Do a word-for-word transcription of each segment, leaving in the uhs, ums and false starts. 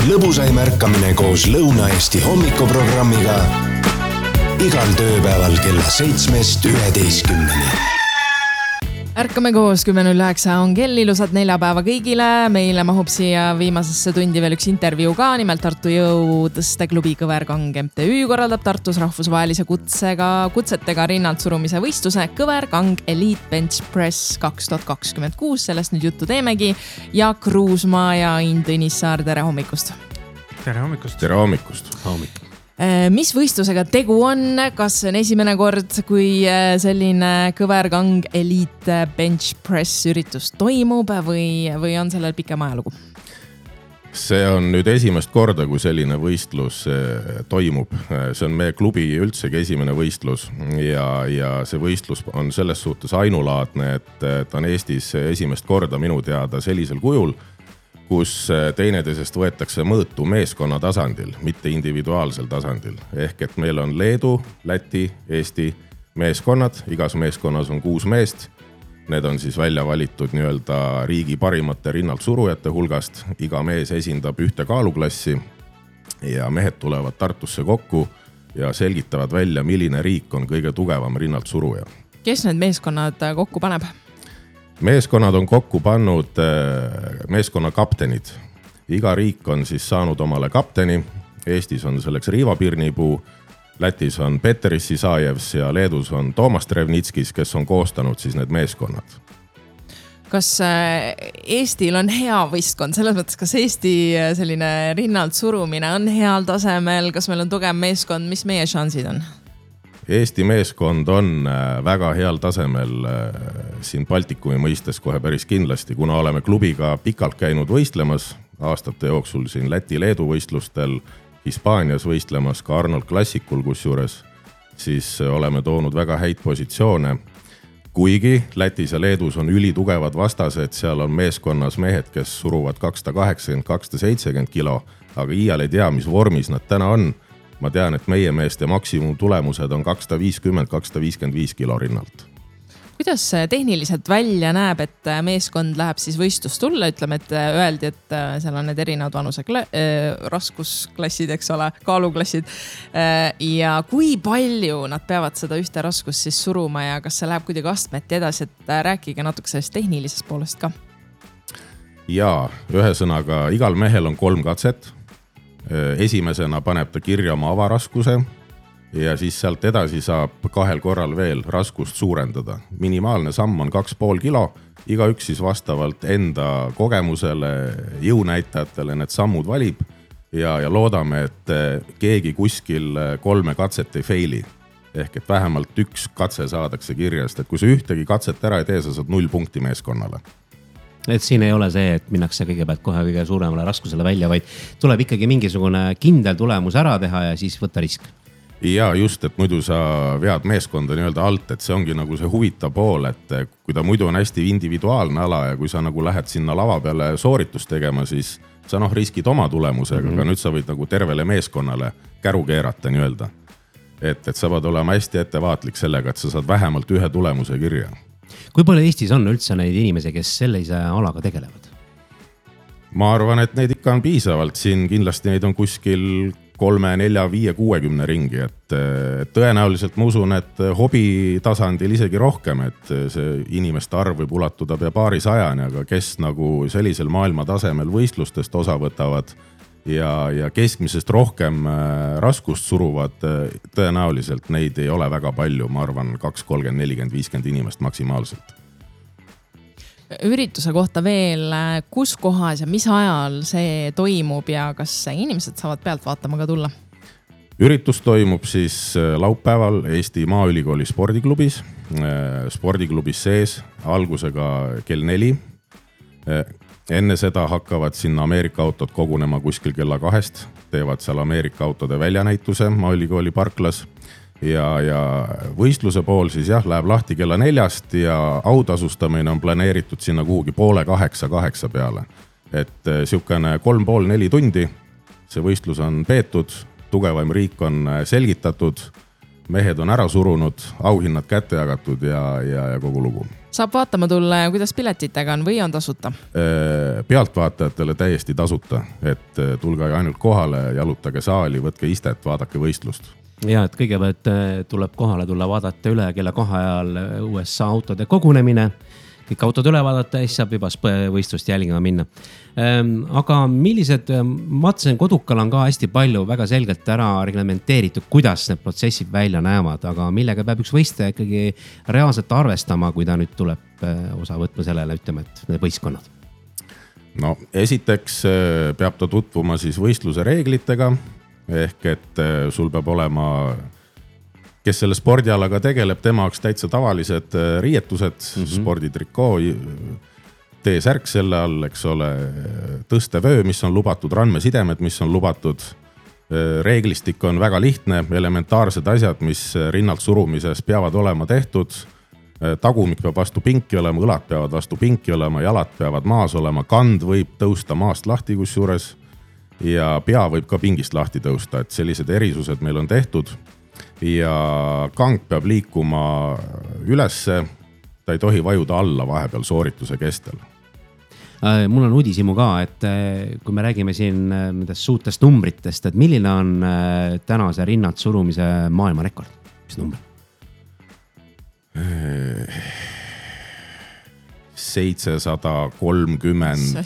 lõbusaim ärkamine koos Lõuna-Eesti hommikuprogrammiga igal tööpäeval kella seitsmest üheteistkümneni. Ärkame koos, kümme null üheksa on kell, ilusat neljapäeva kõigile. Meile mahub siia viimasesse tundi veel üks intervjuu ka, nimelt Tartu Jõutõsteklubi Kõverkang M T Ü korraldab Tartus rahvusvahelise kutsega, kutsetega rinnalt surumise võistluse Kõverkang Elite Bench Press kaks tuhat kakskümmend kuus. Sellest nüüd juttu teemegi. Jaak Ruusmaa ja Ain Tõnissaar, tere hommikust. Tere hommikust. Tere hommikust. Hommik. Mis võistlusega tegu on? Kas see on esimene kord, kui selline Kõverkang Elite Bench Press üritus toimub või, või on sellel pikem ajalugu? See on nüüd esimest korda, kui selline võistlus toimub. See on meie klubi üldsegi esimene võistlus ja, ja see võistlus on selles suhtes ainulaadne, et ta on Eestis esimest korda minu teada sellisel kujul, kus teineteisest võetakse mõõtu meeskonna tasandil, mitte individuaalsel tasandil. Ehk et meil on Leedu, Läti, Eesti meeskonnad, igas meeskonnas on kuus meest. Need on siis välja valitud nii-öelda riigi parimate rinnalt surujate hulgast. Iga mees esindab ühte kaaluklassi ja mehed tulevad Tartusse kokku ja selgitavad välja, milline riik on kõige tugevam rinnalt suruja. Kes need meeskonnad kokku paneb? Meeskonnad on kokku pannud meeskonna kaptenid. Iga riik on siis saanud omale kapteni. Eestis on selleks Riiva Pirnipuu, Lätis on Peteris Sisajevs ja Leedus on Toomas Trevnitskis, kes on koostanud siis need meeskonnad. Kas Eestil on hea võistkond? Selles mõttes, kas Eesti selline rinnalt surumine on heal tasemel? Kas meil on tugev meeskond? Mis meie šansid on? Eesti meeskond on väga heal tasemel siin Baltikumi mõistes kohe päris kindlasti, kuna oleme klubiga pikalt käinud võistlemas aastate jooksul siin Läti-Leedu võistlustel, Hispaanias võistlemas ka Arnold Klassikul, kus juures siis oleme toonud väga häid positsioone. Kuigi Lätis ja Leedus on ülitugevad vastased, seal on meeskonnas mehed, kes suruvad kakssada kaheksakümmend, kakssada seitsekümmend kilo, aga iial ei tea, mis vormis nad täna on. Ma tean, et meie meeste maksimum tulemused on kakssada viiskümmend, kakssada viiskümmend viis kilo rinnalt. Kuidas tehniliselt välja näeb, et meeskond läheb siis võistlust tulla? Ütleme, et öeldi, et seal on need erinevad vanuse kla- äh, raskusklassid, eks ole, kaaluklassid. Äh, ja kui palju nad peavad seda ühte raskust siis suruma ja kas see läheb kuidagi astmeti edasi, et rääkige natuke sellest tehnilisest poolest ka? Jaa, ühesõnaga, igal mehel on kolm katset. Esimesena paneb ta kirja oma avaraskuse ja siis sealt edasi saab kahel korral veel raskust suurendada. Minimaalne samm on kaks pool kilo, iga üks siis vastavalt enda kogemusele, jõunäitajatele need sammud valib ja, ja loodame, et keegi kuskil kolme katset ei feili. Ehk et vähemalt üks katse saadakse kirjast, et kui sa ühtegi katset ära ei tee, sa saad null punkti meeskonnale. Et siin ei ole see, et minnakse kõigepealt kohe kõige suuremale raskusele välja, vaid tuleb ikkagi mingisugune kindel tulemus ära teha ja siis võtta risk. Ja just, et muidu sa vead meeskonda nii-öelda alt, et see ongi nagu see huvitav pool, et kui ta muidu on hästi individuaalne ala ja kui sa nagu lähed sinna lava peale sooritust tegema, siis sa noh riskid oma tulemusega, mm-hmm. aga nüüd sa võid nagu tervele meeskonnale käru keerata nii-öelda. Et, et sa pead olema hästi ettevaatlik sellega, et sa saad vähemalt ühe tulemuse kirja. Kui palju Eestis on üldse neid inimesi, kes sellise alaga tegelevad? Ma arvan, et neid ikka on piisavalt. Siin kindlasti neid on kuskil kolme, nelja, viie, kuuekümne ringi. Et tõenäoliselt ma usun, et hobi tasandil isegi rohkem, et see inimeste arv võib ulatuda pea paari sajani, aga kes nagu sellisel maailma tasemel võistlustest osa võtavad ja, ja keskmisest rohkem raskust suruvad, tõenäoliselt neid ei ole väga palju, ma arvan kaks, kolmkümmend, nelikümmend, viiskümmend inimest maksimaalselt. Ürituse kohta veel, kus kohas ja mis ajal see toimub ja kas inimesed saavad pealt vaatama ka tulla? Üritus toimub siis laupäeval Eesti Maaülikooli spordiklubis, spordiklubis sees algusega kell neli. Enne seda hakkavad sinna Ameerika autod kogunema kuskil kella kahest, teevad seal Ameerika autode väljanäituse Maaülikooli parklas ja, ja võistluse pool siis jah, läheb lahti kella neljast ja autasustamine on planeeritud sinna kuhugi poole kaheksa, kaheksa peale. Et siukene kolm pool neli tundi, see võistlus on peetud, tugevaim riik on selgitatud, mehed on ära surunud, auhinnad kätte jagatud ja, ja, ja kogu lugu. Saab vaatama tulla ja kuidas piletitega on või on tasuta? Pealtvaatajatele täiesti tasuta, et tulge ainult kohale, jalutage saali, võtke istet, vaadake võistlust. Ja, et kõigepealt tuleb kohale tulla vaadata üle kella kahe ajal U S A autode kogunemine. Kõik autod üle vaadata ja siis saab juba võistlust jälgima minna. Aga millised, vaatasin Kodukal on ka hästi palju väga selgelt ära reglementeeritud, kuidas need protsessid välja näevad, aga millega peab üks võistleja ikkagi reaalselt arvestama, kui ta nüüd tuleb osa võtma sellele, ütleme, et need võistkonnad? No esiteks peab ta tutvuma siis võistluse reeglitega, ehk et sul peab olema, kes selle spordialaga tegeleb, tema jaoks täitsa tavalised riietused, mm-hmm. sporditrikoo, T-särk selle all, eks ole, tõstevöö, mis on lubatud, randmesidemed, mis on lubatud. Reeglistik on väga lihtne, elementaarsed asjad, mis rinnalt surumises peavad olema tehtud. Tagumik peab vastu pinki olema, õlad peavad vastu pinki olema, jalad peavad maas olema, kand võib tõusta maast lahti kusjuures ja pea võib ka pingist lahti tõusta, et sellised erisused meil on tehtud. Ja kang peab liikuma ülesse, ta ei tohi vajuda alla vahepeal soorituse kestel. Mul on uudisimu ka, et kui me räägime siin nendest suutest numbritest, et milline on tänase rinnalt surumise maailmarekord? Mis number? seitsesada kolmkümmend,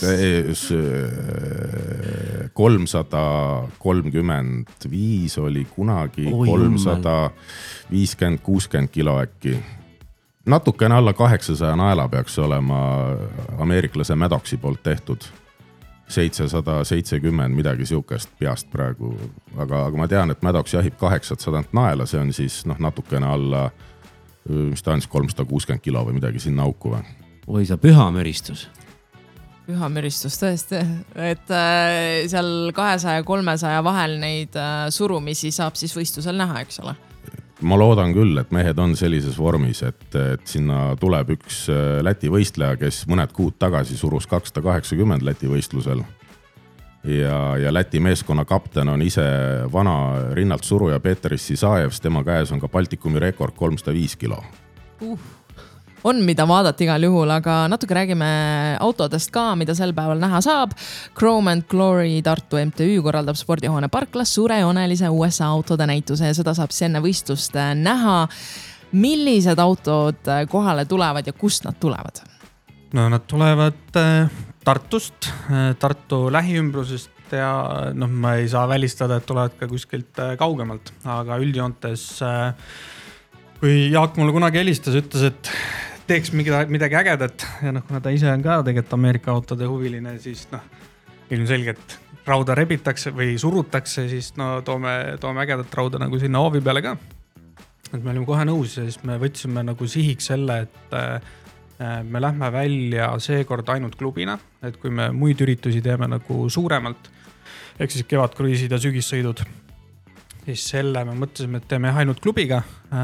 kolmsada kolmkümmend viis oli kunagi, kolmsada viiskümmend kuuskümmend kilo äkki. Natukene alla kaheksasaja naela peaks olema ameeriklase Maddoxi poolt tehtud. seitsesada seitsekümmend midagi siukest peast praegu. Aga, aga ma tean, et Maddox jahib kaheksasada naela, see on siis noh, natukene alla, mis ta on siis kolmsada kuuskümmend kilo või midagi sinna auku või? Oi, see pühamüristus. Pühamüristus tõesti, et äh, seal kahesaja ja kolmesaja vahel neid äh, surumisi saab siis võistlusel näha, eks ole? Ma loodan küll, et mehed on sellises vormis, et, et sinna tuleb üks Läti võistleja, kes mõned kuud tagasi surus kakssada kaheksakümmend Läti võistlusel. Ja, ja Läti meeskonna kapten on ise vana rinnalt suruja Peter Sisaevs, tema käes on ka Baltikumi rekord kolmsada viis kilo. Uh. On mida vaadata igal juhul, aga natuke räägime autodest ka, mida sel päeval näha saab. Chrome and Glory Tartu M T Ü korraldab spordihoone parklas suurejoonelise U S A autode näituse ja seda saab enne võistlust näha. Millised autod kohale tulevad ja kust nad tulevad? No nad tulevad Tartust, Tartu lähiümbrusest ja noh, ma ei saa välistada, et tulevad ka kuskilt kaugemalt, aga üldjoontes kui Jaak mulle kunagi helistas, ütles, et teeks midagi ägedat ja noh, kuna ta ise on ka tegelikult Ameerika autode huviline, siis noh, ilmselgelt rauda rebitakse või surutakse, siis no toome, toome ägedat rauda nagu sinna hoovi peale ka. Et me olime kohe nõus ja siis me võtsime nagu sihiks selle, et me lähme välja seekord ainult klubina, et kui me muid üritusi teeme nagu suuremalt, ehk siis kevadkruiisid ja sügissõidud, siis selle me mõtlesime, et teeme ainult klubiga.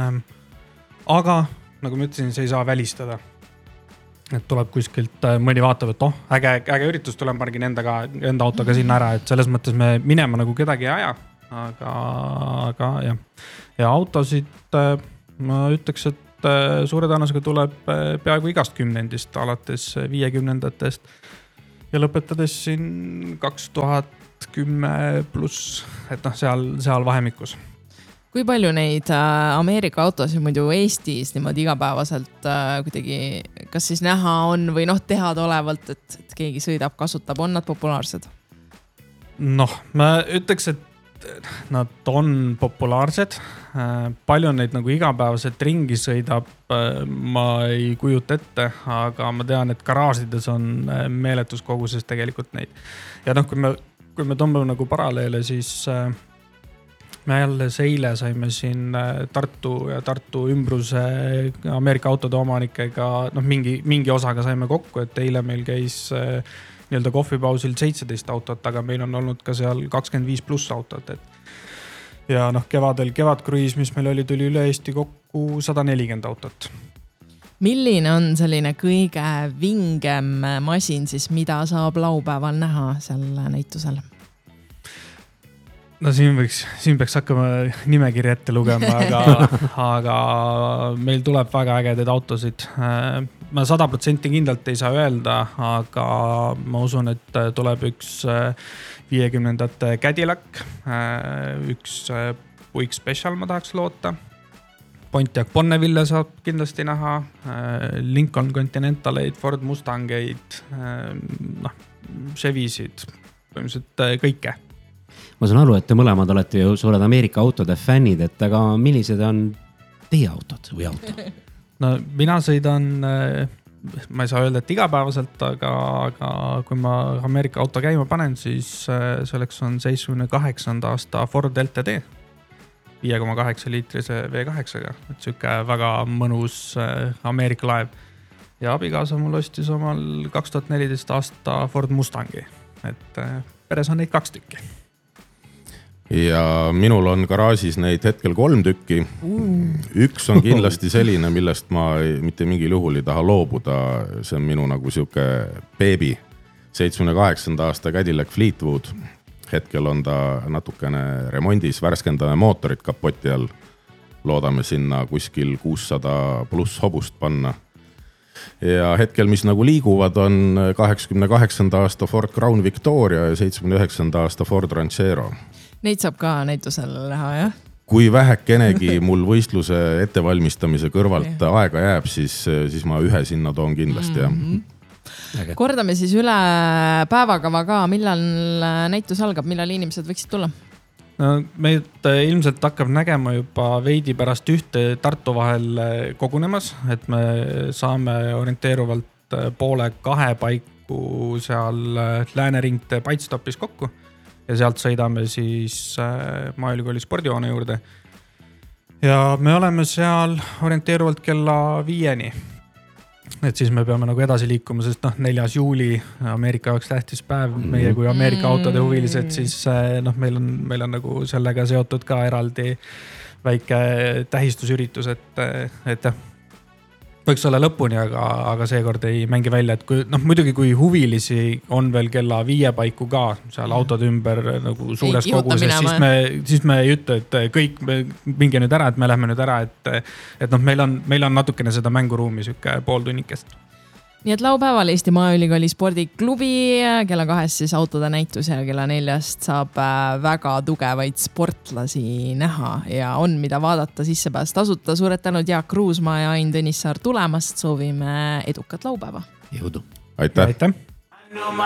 Aga nagu ma ütlesin, see ei saa välistada. Et tuleb kuskilt mõni vaatab, et oh, äge, äge üritus tuleb margin endaga, enda autoga sinna ära, et selles mõttes me minema nagu kedagi ei aja. Aga, aga jah. Ja autosid ma ütleks, et suure tõenäosusega tuleb peaaegu igast kümnendist, alates viiekümnendatest ja lõpetades siin kaks tuhat kümme pluss, et noh, seal, seal vahemikus. Kui palju neid Ameerika autosid muidu Eestis niimoodi igapäevaselt kuidagi, kas siis näha on või noh, tehad olevalt, et, et keegi sõidab, kasutab, on nad populaarsed? Noh, ma ütleks, et nad on populaarsed. Palju neid nagu igapäevaselt ringi sõidab, ma ei kujuta ette, aga ma tean, et garaažides on meeletus koguses tegelikult neid. Ja noh, kui me, kui me tõmbame nagu paralleele, siis me jälle seile saime siin Tartu ja Tartu ümbruse Ameerika autode omanikega, noh mingi, mingi osaga saime kokku, et eile meil käis nii-öelda kohvipausil seitseteist autot, aga meil on olnud ka seal kakskümmend viis pluss autot. Et ja noh, kevadel kevadkruiis, mis meil oli, tuli üle Eesti kokku sada nelikümmend autot. Milline on selline kõige vingem masin siis, mida saab laupäeval näha seal näitusel? no siin võiks, siin peaks hakkama nimekiri ette lugema, aga, aga meil tuleb väga ägedaid autosid. Ma sada protsenti kindlalt ei saa öelda, aga ma usun, et tuleb üks viiekümnendate Cadillac, üks Buick Special ma tahaks loota. Pontiac Bonneville saab kindlasti näha, Lincoln Continentaleid, Ford Mustangeid, noh, Chevysid, põhimõtteliselt kõike. Ma saan aru, et te mõlemad olete ju suured Ameerika autode fännid, et aga millised on teie autod või auto? No mina sõidan, ma ei saa öelda, et igapäevaselt, aga, aga kui ma Ameerika auto käima panen, siis selleks on seitsmekümne kaheksanda aasta Ford L T D. viie koma kaheksa liitrise V kaheksaga, et süke väga mõnus Ameerika laev. Ja abikaasa mul ostis omal kaks tuhat neliteist aasta Ford Mustangi, et peres on neid kaks tükki. Ja minul on garaažis neid hetkel kolm tükki. Üks on kindlasti selline, millest ma ei, mitte mingil juhul ei taha loobuda. See on minu nagu siuke beebi, seitsmekümne kaheksanda aasta Cadillac Fleetwood. Hetkel on ta natukene remondis, värskendame mootorit kapoti all. Loodame sinna kuskil kuussada pluss hobust panna. Ja hetkel, mis nagu liiguvad, on kaheksakümne kaheksanda aasta Ford Crown Victoria ja seitsmekümne üheksanda aasta Ford Ranchero. Neid saab ka näitusel näha, jah? Kui vähekenegi mul võistluse ettevalmistamise kõrvalt aega jääb, siis, siis ma ühe sinna toon kindlasti, jah. Mm-hmm. Kordame siis üle päevakava ka, millal näitus algab, millal inimesed võiksid tulla? No, meid ilmselt hakkab nägema juba veidi pärast ühte Tartu vahel kogunemas, et me saame orienteeruvalt poole kahe paiku seal Lääneringte Paitstopis kokku ja sealt sõidame siis Maaülikooli spordihoone juurde. Ja me oleme seal orienteeruvalt kella viieni. Et siis me peame nagu edasi liikuma, sest noh, neljas juuli Ameerika jaoks tähtis päev, meie kui Ameerika autode huvilised, siis noh, meil on, meil on nagu sellega seotud ka eraldi väike tähistusüritus, et, et võiks olla lõpuni, aga, aga seekord ei mängi välja, et kui, noh, muidugi kui huvilisi on veel kella viie paiku ka seal autod ümber nagu suures koguses, siis me, siis me ei ütle, et kõik minge nüüd ära, et me lähme nüüd ära, et, et noh, meil on, meil on natukene seda mänguruumi sükke pool tunnikest. Nii et laupäeval Eesti Maaülikooli spordiklubi kella kahest siis autode näitus ja kella neljast saab väga tugevaid sportlasi näha ja on mida vaadata sisse pääs tasuta. Suured tänud Jaak Kruusmaa ja Ain Tõnissaar tulemast. Soovime edukat laupäeva. Jõudu. Aitäh. Aitäh.